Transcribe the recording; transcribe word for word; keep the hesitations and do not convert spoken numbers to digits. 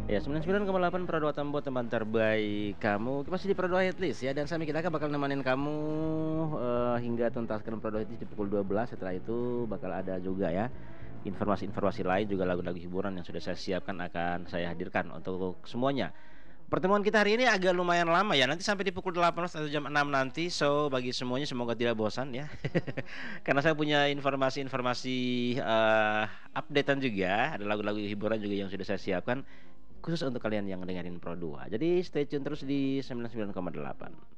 Ya, sembilan puluh sembilan koma delapan Pro dua Tambo, teman terbaik kamu. Pasti di Pro dua Headlist ya, dan Sami kita akan bakal nemenin kamu eh, hingga tuntaskan Pro dua Headlist di pukul dua belas. Setelah itu bakal ada juga ya informasi-informasi lain, juga lagu-lagu hiburan yang sudah saya siapkan akan saya hadirkan untuk semuanya. Pertemuan kita hari ini agak lumayan lama ya, nanti sampai di pukul delapan belas atau jam enam nanti. So, bagi semuanya semoga tidak bosan ya. Karena saya punya informasi-informasi eh, updatean juga, ada lagu-lagu hiburan juga yang sudah saya siapkan khusus untuk kalian yang dengerin Pro dua. Jadi stay tune terus di sembilan puluh sembilan koma delapan.